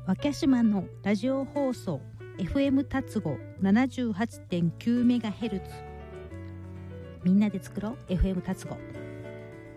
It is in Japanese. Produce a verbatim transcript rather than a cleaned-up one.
若島のラジオ放送 エフエム 達語 ななじゅうはちてんきゅうメガヘルツ。みんなで作ろう エフエム 達語。